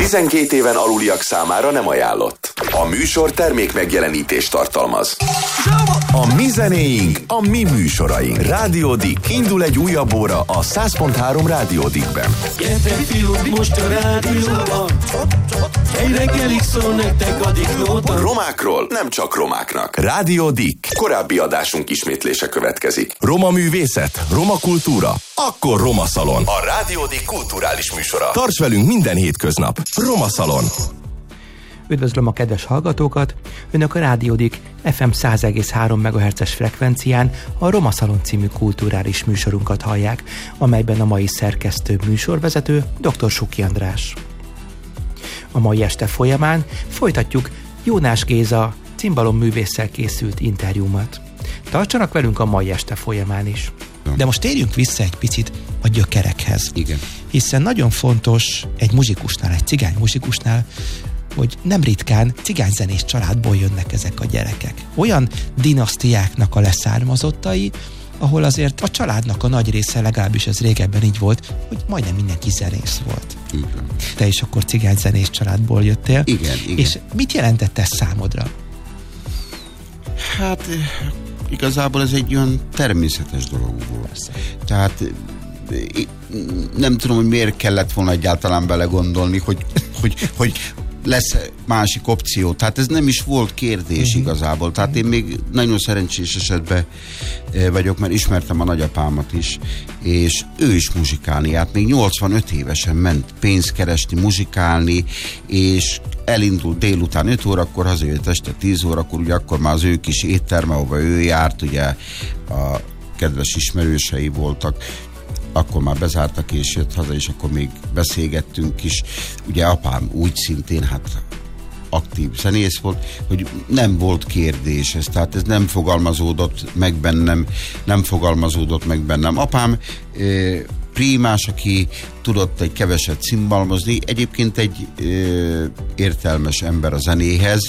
12 éven aluliak számára nem ajánlott. A műsor termék megjelenítést tartalmaz. A mi zenéink, a mi műsoraink. Rádió Dick. Indul egy újabb óra a 100.3 Rádió Dickben. Gyertek fiúk, most a rádióban. Egy reggelig szól nektek a Dicknóta. Romákról nem csak romáknak. Rádió Dick. Korábbi adásunk ismétlése következik. Roma művészet, roma kultúra, akkor Roma Szalon. A Rádió Dick kulturális műsora. Tarts velünk minden hétköznap. Roma Szalon. Üdvözlöm a kedves hallgatókat! Önök a Rádió Dick FM 100,3 MHz-es frekvencián a Roma Szalon című kulturális műsorunkat hallják, amelyben a mai szerkesztő műsorvezető dr. Suki András. A mai este folyamán folytatjuk Jónás Géza cimbalomművésszel készült interjúmat. Tartsanak velünk a mai este folyamán is. De most térjünk vissza egy picit a gyökerekhez. Igen. Hiszen nagyon fontos egy muzsikusnál, egy cigány muzsikusnál, hogy nem ritkán cigányzenés családból jönnek ezek a gyerekek. Olyan dinasztiáknak a leszármazottai, ahol azért a családnak a nagy része, legalábbis ez régebben így volt, hogy majdnem mindenki zenész volt. Igen. Te is akkor cigányzenés családból jöttél. Igen. És mit jelentett ez számodra? Hát igazából ez egy olyan természetes dolog volt. Persze. Tehát nem tudom, hogy miért kellett volna egyáltalán belegondolni, hogy lesz másik opció. Tehát ez nem is volt kérdés igazából. Tehát én még nagyon szerencsés esetben vagyok, mert ismertem a nagyapámat is, és ő is muzsikálni. Hát még 85 évesen ment pénzt keresni, muzsikálni, és elindult délután 5 órakor, hazajött este 10 órakor, ugye akkor már az ő kis étterme, ahova ő járt, ugye a kedves ismerősei voltak, akkor már bezártak és jött haza, és akkor még beszélgettünk is. Ugye apám úgy szintén, hát aktív zenész volt, hogy nem volt kérdés ez, tehát ez nem fogalmazódott meg bennem. Apám prímás, aki tudott egy keveset cimbalmozni, egyébként egy értelmes ember a zenéhez.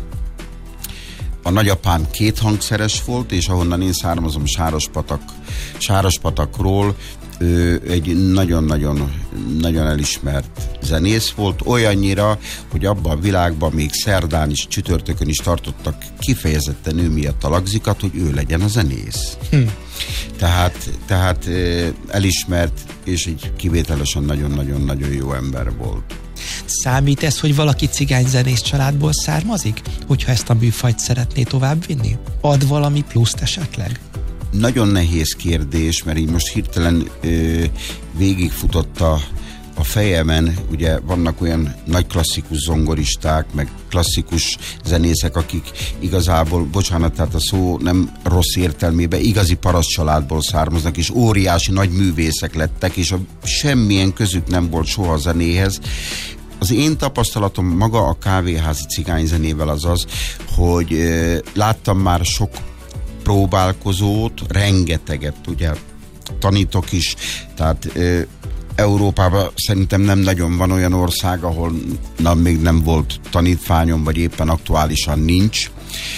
A nagyapám 2 hangszeres volt, és ahonnan én származom, Sárospatakról, egy nagyon elismert zenész volt, olyannyira, hogy abban a világban még szerdán is, csütörtökön is tartottak kifejezetten ő miatt a lagzikat, hogy ő legyen a zenész. Tehát elismert, és egy kivételesen nagyon-nagyon jó ember volt. Számít ez, hogy valaki cigányzenész családból származik, hogyha ezt a műfajt szeretné továbbvinni? Ad valami pluszt esetleg? Nagyon nehéz kérdés, mert így most hirtelen végigfutott a fejemen, ugye vannak olyan nagy klasszikus zongoristák, meg klasszikus zenészek, akik igazából, bocsánat, tehát a szó nem rossz értelmében, igazi paraszt családból származnak, és óriási nagy művészek lettek, és semmilyen közük nem volt soha a zenéhez. Az én tapasztalatom maga a kávéházi cigányzenével az, hogy láttam már sok próbálkozót, rengeteget, ugye tanítok is, tehát Európában szerintem nem nagyon van olyan ország, ahol még nem volt tanítványom, vagy éppen aktuálisan nincs,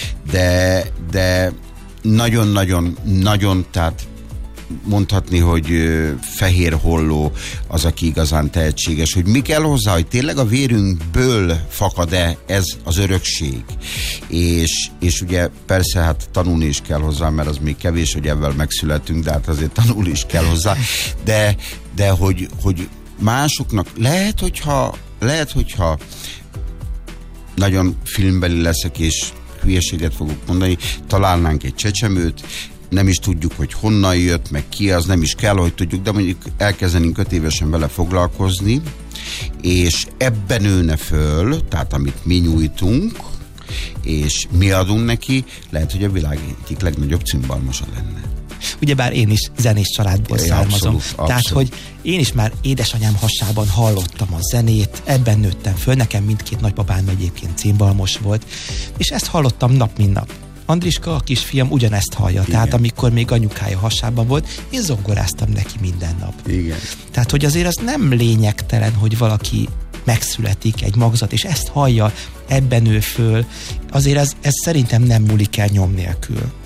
de nagyon, tehát mondhatni, hogy fehér holló az, aki igazán tehetséges, hogy mi kell hozzá, hogy tényleg a vérünkből fakad-e ez az örökség. És ugye persze hát tanulni is kell hozzá, mert az még kevés, hogy ebben megszületünk, de hát azért tanulni is kell hozzá. De hogy másoknak lehet, hogyha nagyon filmbeli leszek, és hülyeséget fogok mondani, találnánk egy csecsemőt, nem is tudjuk, hogy honnan jött, meg ki az, nem is kell, hogy tudjuk, de mondjuk elkezdenünk 5 évesen vele foglalkozni, és ebben nőne föl, tehát amit mi nyújtunk, és mi adunk neki, lehet, hogy a világ egyik legnagyobb cimbalmosa lenne. Ugyebár én is zenés családból származom. Abszolút. Tehát, hogy én is már édesanyám hasában hallottam a zenét, ebben nőttem föl, nekem mindkét nagypapám egyébként cimbalmos volt, és ezt hallottam nap, mint nap. Andriska, a kisfiam ugyanezt hallja. Igen. Tehát amikor még anyukája hasában volt, én zongoráztam neki minden nap. Igen. Tehát, hogy azért az nem lényegtelen, hogy valaki megszületik egy magzat, és ezt hallja, ebben nő föl. Azért ez szerintem nem múlik el nyom nélkül.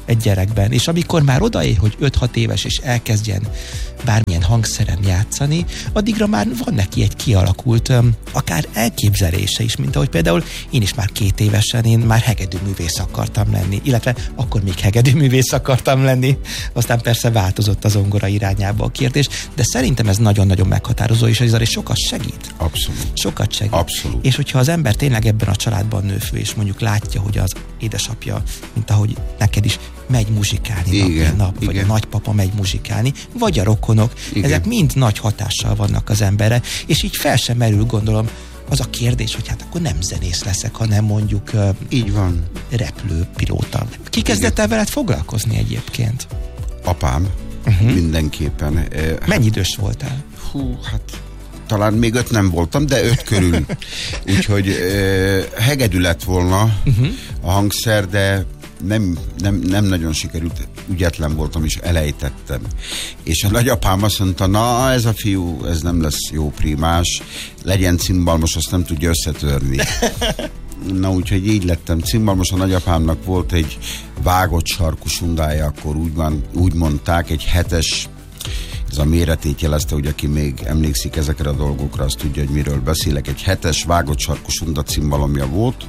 egy gyerekben, és amikor már odaér, hogy 5-6 éves, és elkezdjen bármilyen hangszeren játszani, addigra már van neki egy kialakult akár elképzelése is, mint ahogy például én is már 2 évesen én már hegedűművész akartam lenni, illetve akkor még hegedűművész akartam lenni, aztán persze változott a zongora irányába a kérdés, de szerintem ez nagyon-nagyon meghatározó, és ez sokat segít. Abszolút. Sokat segít. Abszolút. És hogyha az ember tényleg ebben a családban nő föl, és mondjuk látja, hogy az édesapja, mint ahogy neked is, megy muzsikálni nap, vagy a nagypapa megy muzsikálni, vagy a rokonok, ezek mind nagy hatással vannak az emberre, és így fel sem merül, gondolom, az a kérdés, hogy hát akkor nem zenész leszek, hanem mondjuk így van. Repülőpilóta. Ki kezdett el veled foglalkozni egyébként? Apám, mindenképpen. Mennyi idős voltál? Hát talán még 5 nem voltam, de 5 körül. Úgyhogy hegedű lett volna a hangszer, de nem nagyon sikerült, ügyetlen voltam, és elejtettem. És a nagyapám azt mondta, na ez a fiú, ez nem lesz jó primás, legyen cimbalmos, azt nem tudja összetörni. Na úgyhogy így lettem cimbalmos. A nagyapámnak volt egy vágott sarkú sundája, akkor úgy mondták, egy 7-es, ez a méretét jelezte, hogy aki még emlékszik ezekre a dolgokra, azt tudja, hogy miről beszélek. Egy 7-es vágott sarkú sunda cimbalomja volt,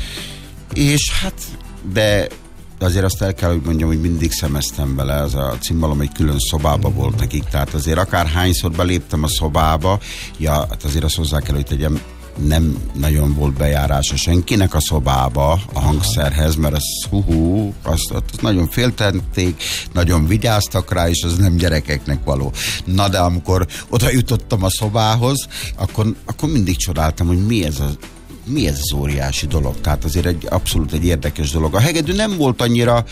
és hát de azért azt el kell, hogy mondjam, hogy mindig szemeztem bele, ez a cimbalom egy külön szobába volt nekik, tehát azért akár hányszor beléptem a szobába, hát azért azt hozzá kell, hogy tegyem, nem nagyon volt bejárása senkinek a szobába a hangszerhez, mert azt nagyon féltették, nagyon vigyáztak rá, és az nem gyerekeknek való. Na de amikor oda jutottam a szobához, akkor mindig csodáltam, hogy mi ez az óriási dolog. Tehát azért abszolút egy érdekes dolog. A hegedű nem volt annyira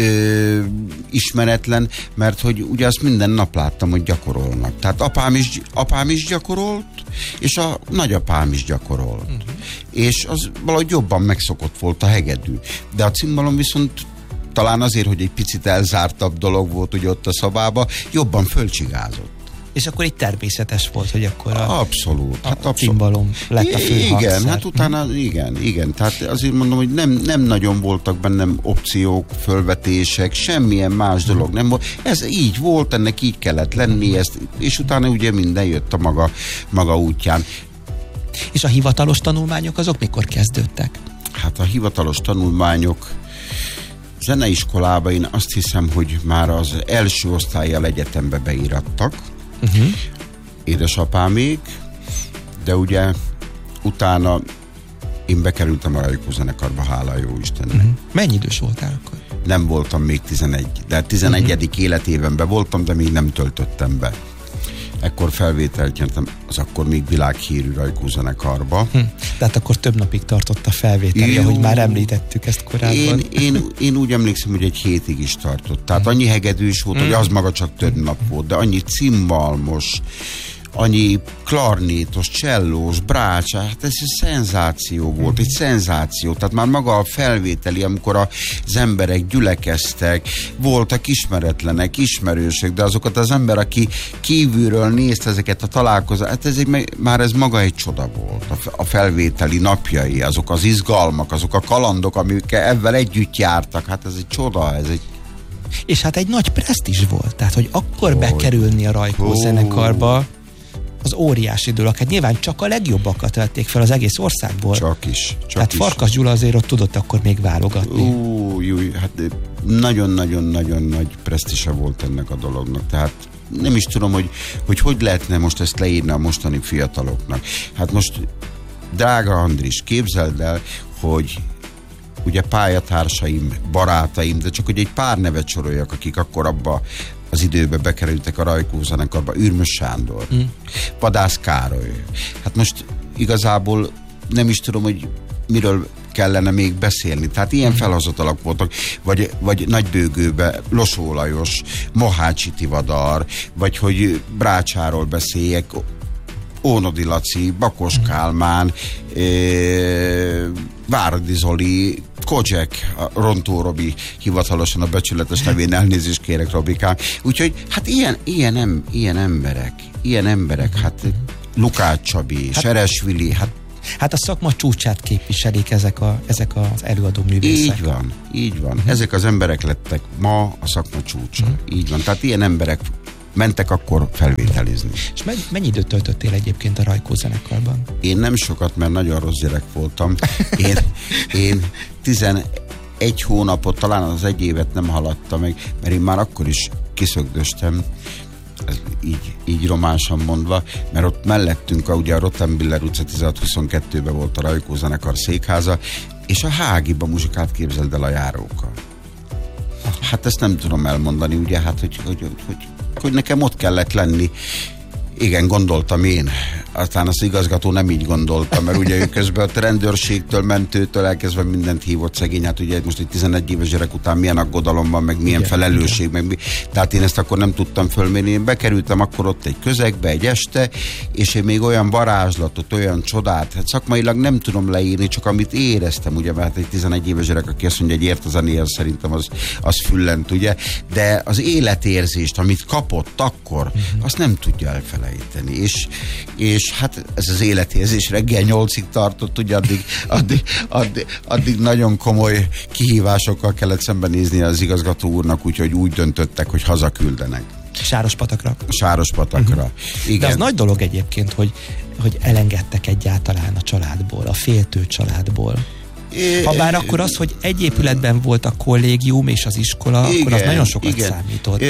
ismeretlen, mert hogy ugye azt minden nap láttam, hogy gyakorolnak. Tehát apám is gyakorolt, és a nagyapám is gyakorolt. És az valahogy jobban megszokott volt a hegedű. De a cimbalom viszont talán azért, hogy egy picit elzártabb dolog volt ugye ott a szobába, jobban fölcsigázott. És akkor így természetes volt, hogy akkor abszolút. A cimbalom lett a fő hangszer. Igen, hát utána igen. Tehát azért mondom, hogy nem nagyon voltak bennem opciók, fölvetések, semmilyen más dolog nem volt. Ez így volt, ennek így kellett lenni, és utána ugye minden jött a maga útján. És a hivatalos tanulmányok azok mikor kezdődtek? Hát a hivatalos tanulmányok zeneiskolában én azt hiszem, hogy már az első osztállyal egyetembe beírattak. Édesapámék, de ugye utána én bekerültem a Rajkó zenekarba, hála jó Istennek. Mennyi idős voltál akkor? Nem voltam még 11, de 11. életévenben voltam, de még nem töltöttem be. Ekkor felvételt nyertem az akkor még világhírű Rajkó zenekarba. Tehát akkor több napig tartott a felvételje, hogy már említettük ezt korábban. Én úgy emlékszem, hogy egy hétig is tartott. Tehát annyi hegedűs volt, hogy az maga csak több nap volt, de annyi cimbalmos, annyi klarnétos, csellós, brácsás, hát ez egy szenzáció volt, egy szenzáció. Tehát már maga a felvételi, amikor az emberek gyülekeztek, voltak ismeretlenek, ismerősök, de azokat az ember, aki kívülről nézte ezeket a találkozásokat, hát már ez maga egy csoda volt. A felvételi napjai, azok az izgalmak, azok a kalandok, amik ebben együtt jártak, hát ez egy csoda, ez egy... És hát egy nagy presztízs volt, tehát hogy akkor bekerülni a Rajkó zenekarba, az óriási dolog. Hát nyilván csak a legjobbakat vették fel az egész országból. Csak is. Tehát Farkas Gyula azért ott tudott akkor még válogatni. Hát nagyon-nagyon-nagyon nagy presztízse volt ennek a dolognak. Tehát nem is tudom, hogy lehetne most ezt leírni a mostani fiataloknak. Hát most, drága Andris, képzeld el, hogy ugye pályatársaim, barátaim, de csak hogy egy pár nevet soroljak, akik akkor abba az időbe bekerültek a Rajkó zenekarba, Ürmös Sándor, Vadász Károly. Hát most igazából nem is tudom, hogy miről kellene még beszélni. Tehát ilyen felhozatalak voltak, vagy Nagybőgőbe Losó Lajos, Mohácsi Tivadar, vagy hogy Brácsáról beszéljek, Ónodi Laci, Bakos Kálmán, Váradi Zoli, Kodzsek, Rontó Robi, hivatalosan a becsületes nevén elnézést kérek, Robikám. Úgyhogy hát ilyen emberek, hát Lukács Csabi, Seres Vili, hát Hát a szakma csúcsát képviselik ezek az előadó művészek. Így van. Ezek az emberek lettek ma a szakma csúcsa. Így van. Tehát ilyen emberek mentek akkor felvételizni. És mennyi időt töltöttél egyébként a Rajkó zenekarban? Én nem sokat, mert nagyon rossz gyerek voltam. Én 11 hónapot, talán az 1 évet nem haladta meg, mert én már akkor is kiszögdöstem, így románsan mondva, mert ott mellettünk, ugye a Rottenbiller utca 16-22-ben volt a Rajkó zenekar székháza, és a Hágiba muzsikát, képzeld el, a járókkal. Hát ezt nem tudom elmondani, ugye, hát, hogy nekem ott kellett lenni. Igen, gondoltam én. Aztán az igazgató nem így gondolta, mert ugye ő közben a rendőrségtől, mentőtől elkezdve mindent hívott szegény. Hát ugye most egy 11 éves gyerek után milyen aggodalom van, meg milyen felelősség, meg tehát én ezt akkor nem tudtam fölmérni. Én bekerültem akkor ott egy közegbe, egy este, és én még olyan varázslatot, olyan csodát, hát szakmailag nem tudom leírni, csak amit éreztem, ugye, mert egy 11 éves gyerek, aki azt mondja, hogy ért a zenéhez, szerintem az füllent, ugye, de az életérzést, amit kapott akkor, azt nem tudja elfelejteni, és hát ez az életérzés reggel 8-ig tartott, ugye addig nagyon komoly kihívásokkal kellett szembenézni az igazgató úrnak, úgyhogy úgy döntöttek, hogy hazaküldenek. Sárospatakra. Igen. De az nagy dolog egyébként, hogy elengedtek egyáltalán a családból, a féltő családból. Habár akkor az, hogy egy épületben volt a kollégium és az iskola, akkor az nagyon sokat számított.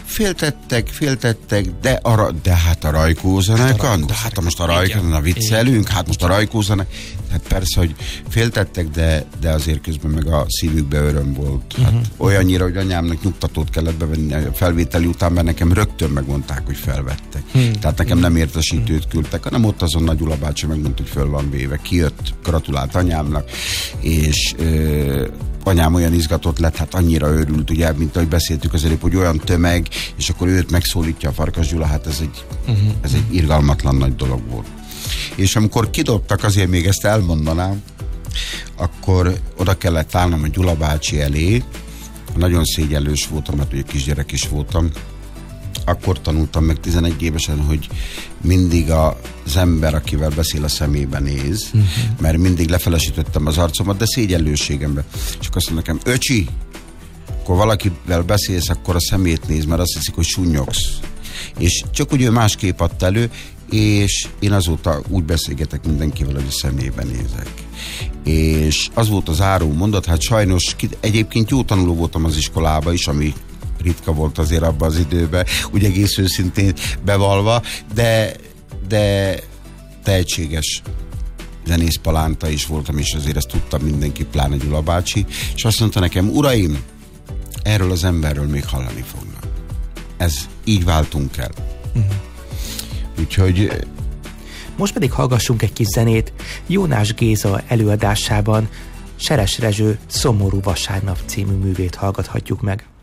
Féltettek, de hát a Rajkó zenekar, hát most a Rajkó, viccelünk, hát most a Rajkó zenekar, hát persze, hogy féltettek, de azért közben meg a szívükbe öröm volt. Hát olyannyira, hogy anyámnak nyugtatót kellett bevenni a felvételi után, mert nekem rögtön megmondták, hogy felvettek. Tehát nekem nem értesítőt küldtek, hanem ott azon Nagy Gyula bácsi megmondta, hogy föl van véve. Kijött, gratulált anyámnak, és anyám olyan izgatott lett, hát annyira örült, ugye, mint ahogy beszéltük az előbb, hogy olyan tömeg, és akkor őt megszólítja a Farkas Gyula, hát ez egy irgalmatlan nagy dolog volt. És amikor kidobtak, azért még ezt elmondanám, akkor oda kellett állnom a Gyula bácsi elé, nagyon szégyellős voltam, hát ugye kisgyerek is voltam, akkor tanultam meg 11 évesen, hogy mindig az ember, akivel beszél, a szemébe néz, mert mindig lefelesítettem az arcomat, de szégyellőségembe. És akkor azt mondom nekem, öcsi, akkor valakivel beszélsz, akkor a szemét néz, mert azt hiszik, hogy sunnyogsz. És csak úgy ő másképp adta elő, és én azóta úgy beszélgetek mindenkivel, hogy a szemébe nézek. És az volt az záró mondat, hát sajnos egyébként jó tanuló voltam az iskolába is, ami ritka volt azért abban az időben, úgy egész őszintén bevalva, de tehetséges zenész palánta is voltam, és azért ezt tudtam mindenki, pláne Gyula bácsi, és azt mondta nekem, uraim, erről az emberről még hallani fognak. Így váltunk el. Úgyhogy... Most pedig hallgassunk egy kis zenét. Jónás Géza előadásában Seres Rezső Szomorú vasárnap című művét hallgathatjuk meg.